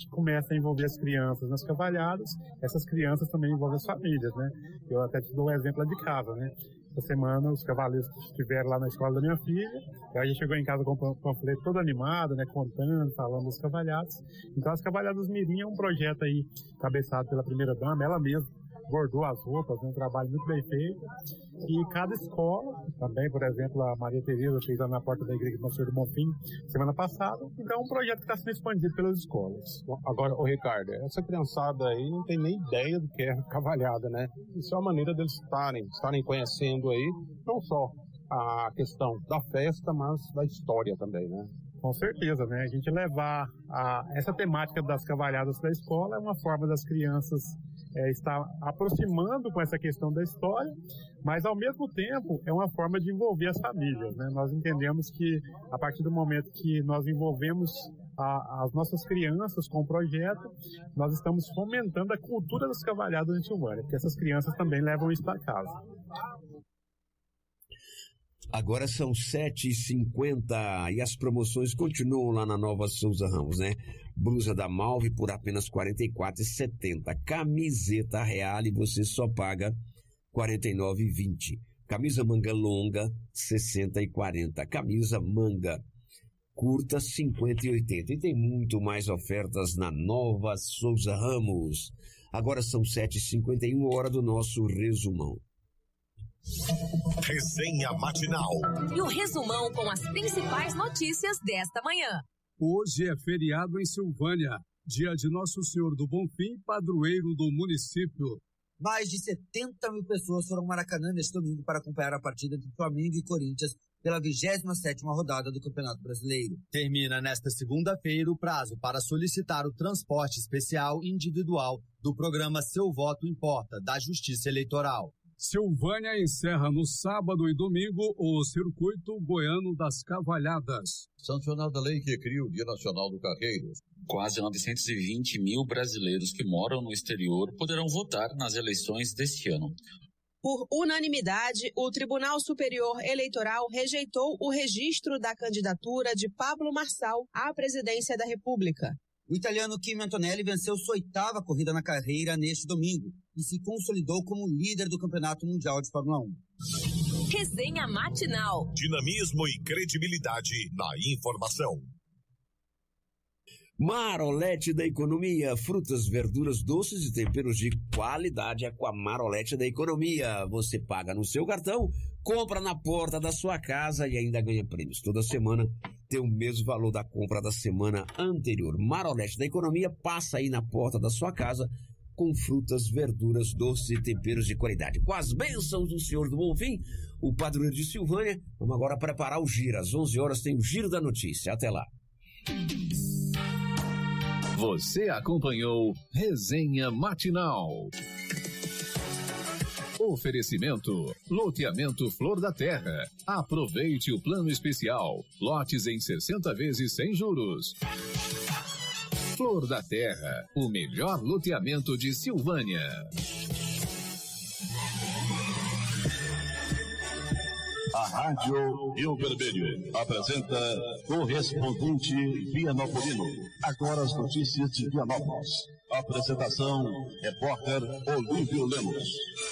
gente começa a envolver as crianças nas cavalhadas, essas crianças também envolvem as famílias, né? Eu até te dou um exemplo de casa, né? Essa semana os cavaleiros estiveram lá na escola da minha filha, e aí a gente chegou em casa com um panfleto todo animado, né? Contando, falando das cavalhadas. Então as cavalhadas Mirim é um projeto aí cabeçado pela primeira-dama, ela mesma bordou as roupas, um trabalho muito bem feito. E cada escola, também, por exemplo, a Maria Tereza fez lá na porta da igreja do Nosso Senhor do Bonfim semana passada. Então é um projeto que está sendo expandido pelas escolas. Agora, ô Ricardo, essa criançada aí não tem nem ideia do que é cavalhada, né? Isso é uma maneira deles estarem conhecendo aí, não só a questão da festa, mas da história também, né? Com certeza, né? A gente levar essa temática das cavalhadas para a escola é uma forma das crianças estar aproximando com essa questão da história, mas ao mesmo tempo é uma forma de envolver as famílias, né? Nós entendemos que a partir do momento que nós envolvemos as nossas crianças com o projeto, nós estamos fomentando a cultura das cavalhadas em Silvânia, porque essas crianças também levam isso para casa. Agora são 7h50 e as promoções continuam lá na Nova Souza Ramos, né? Blusa da Malve por apenas R$ 44,70. Camiseta Reale você só paga R$ 49,20. Camisa manga longa, R$ 60,40. Camisa manga curta, R$ 50,80. E tem muito mais ofertas na Nova Souza Ramos. Agora são 7h51, hora do nosso resumão. Resenha Matinal. E o resumão com as principais notícias desta manhã. Hoje é feriado em Silvânia, dia de Nosso Senhor do Bonfim, padroeiro do município. Mais de 70 mil pessoas foram ao Maracanã neste domingo para acompanhar a partida entre Flamengo e Corinthians pela 27ª rodada do Campeonato Brasileiro. Termina nesta segunda-feira o prazo para solicitar o transporte especial individual do programa Seu Voto Importa, da Justiça Eleitoral. Silvânia encerra no sábado e domingo o Circuito Goiano das Cavalhadas. Sancionada a lei que cria o Dia Nacional do Carreiro. Quase 920 mil brasileiros que moram no exterior poderão votar nas eleições deste ano. Por unanimidade, o Tribunal Superior Eleitoral rejeitou o registro da candidatura de Pablo Marçal à presidência da República. O italiano Kimi Antonelli venceu sua 8ª corrida na carreira neste domingo e se consolidou como líder do Campeonato Mundial de Fórmula 1. Resenha Matinal. Dinamismo e credibilidade na informação. Marolete da Economia, frutas, verduras, doces e temperos de qualidade é com a Marolete da Economia. Você paga no seu cartão, compra na porta da sua casa e ainda ganha prêmios. Toda semana tem o mesmo valor da compra da semana anterior. Marolete da Economia passa aí na porta da sua casa com frutas, verduras, doces e temperos de qualidade. Com as bênçãos do Senhor do Bonfim, o padroeiro de Silvânia, vamos agora preparar o giro. Às 11 horas tem o Giro da Notícia. Até lá. Você acompanhou Resenha Matinal. Oferecimento: Loteamento Flor da Terra. Aproveite o plano especial. Lotes em 60 vezes sem juros. Flor da Terra, o melhor loteamento de Silvânia. A Rádio Rio Vermelho apresenta Correspondente Vianopolino. Agora as notícias de Vianópolis. Apresentação: repórter Olívio Lemos.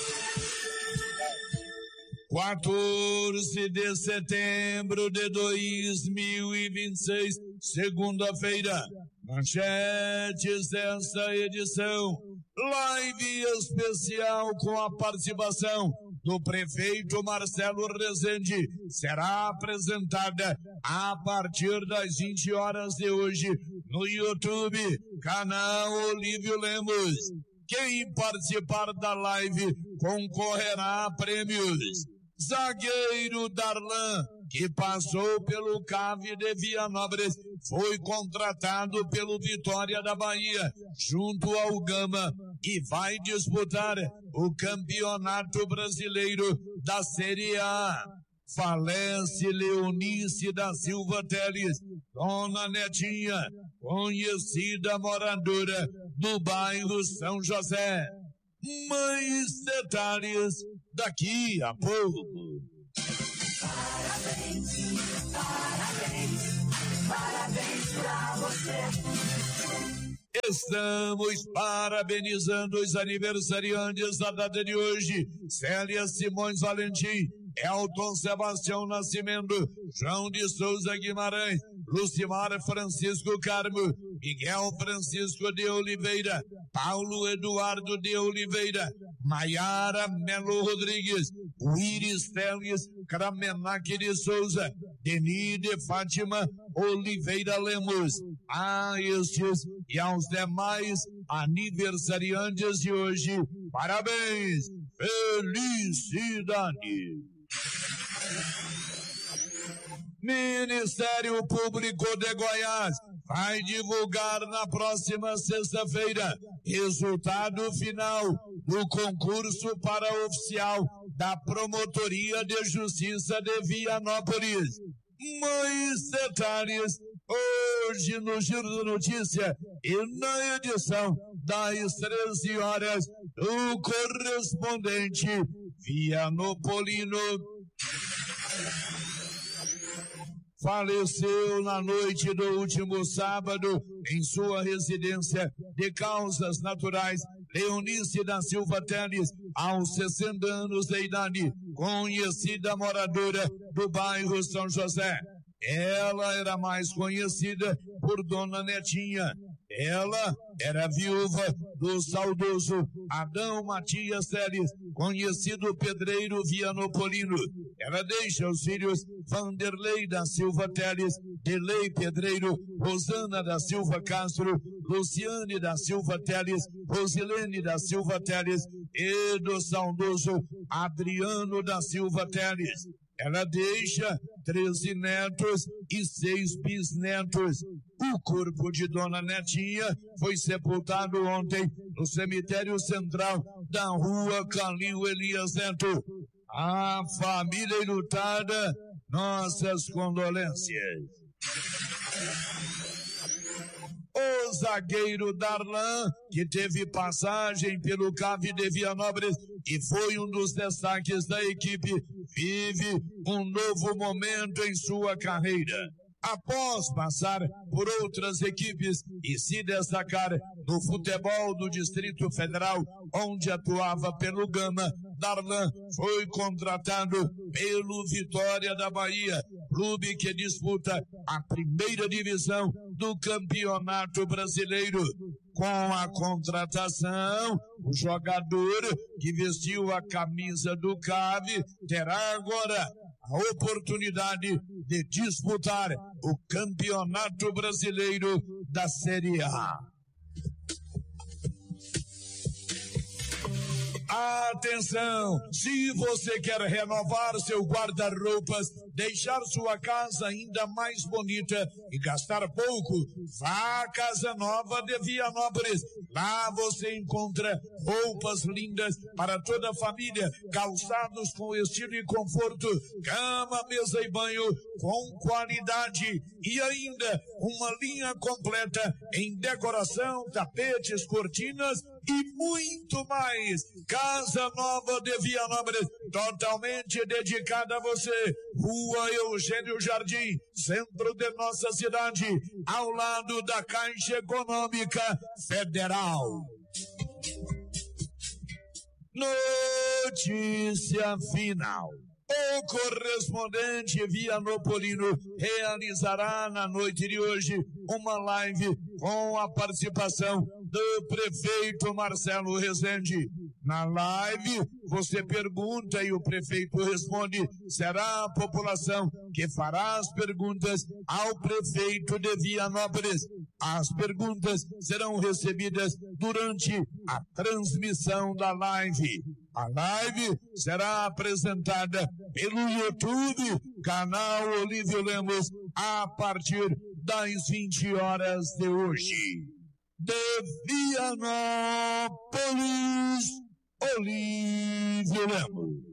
14 de setembro de 2026, segunda-feira. Manchetes desta edição: live especial com a participação do prefeito Marcelo Rezende será apresentada a partir das 20 horas de hoje no YouTube, canal Olívio Lemos. Quem participar da live concorrerá a prêmios. Zagueiro Darlan, que passou pelo CAV de Vianópolis, foi contratado pelo Vitória da Bahia, junto ao Gama, e vai disputar o Campeonato Brasileiro da Série A. Falece Leonice da Silva Teles, Dona Netinha, conhecida moradora do bairro São José. Mais detalhes daqui a pouco. Parabéns, parabéns, parabéns pra você. Estamos parabenizando os aniversariantes da data de hoje: Célia Simões Valentim, Elton Sebastião Nascimento, João de Souza Guimarães, Lucimar Francisco Carmo, Miguel Francisco de Oliveira, Paulo Eduardo de Oliveira, Maiara Melo Rodrigues, Iris Teles Kramenak de Souza, Deni de Fátima Oliveira Lemos. A estes e aos demais aniversariantes de hoje, parabéns, felicidade. Ministério Público de Goiás vai divulgar na próxima sexta-feira resultado final do concurso para oficial da Promotoria de Justiça de Vianópolis. Mais detalhes hoje no Giro da Notícia e na edição das 13 horas do correspondente Vianopolino. Faleceu na noite do último sábado em sua residência de causas naturais Leonice da Silva Teles, aos 60 anos de idade, conhecida moradora do bairro São José. Ela era mais conhecida por Dona Netinha. Ela era viúva do saudoso Adão Matias Teles, conhecido pedreiro vianopolino. Ela deixa os filhos Vanderlei da Silva Teles, Delei Pedreiro, Rosana da Silva Castro, Luciane da Silva Teles, Rosilene da Silva Teles e do saudoso Adriano da Silva Teles. Ela deixa 13 netos e 6 bisnetos. O corpo de Dona Netinha foi sepultado ontem no cemitério central da rua Calil Elias Neto. A família enlutada, nossas condolências. O zagueiro Darlan, que teve passagem pelo CAV de Vianópolis e foi um dos destaques da equipe, vive um novo momento em sua carreira. Após passar por outras equipes e se destacar no futebol do Distrito Federal, onde atuava pelo Gama, Darlan foi contratado pelo Vitória da Bahia, clube que disputa a primeira divisão do Campeonato Brasileiro. Com a contratação, o jogador que vestiu a camisa do CAV terá agora a oportunidade de disputar o Campeonato Brasileiro da Série A. Atenção! Se você quer renovar seu guarda-roupas, deixar sua casa ainda mais bonita e gastar pouco, vá à Casa Nova de Vianópolis. Lá você encontra roupas lindas para toda a família, calçados com estilo e conforto, cama, mesa e banho com qualidade e ainda uma linha completa em decoração, tapetes, cortinas e muito mais. Casa Nova de Vianópolis, totalmente dedicada a você. Rua Eugênio Jardim, centro de nossa cidade, ao lado da Caixa Econômica Federal. Notícia final. O correspondente vianopolino realizará na noite de hoje uma live com a participação do prefeito Marcelo Rezende. Na live, você pergunta e o prefeito responde. Será a população que fará as perguntas ao prefeito de Vianópolis. As perguntas serão recebidas durante a transmissão da live. A live será apresentada pelo YouTube, canal Olívio Lemos, a partir das 20 horas de hoje. De Vianópolis, Olívio Lemos.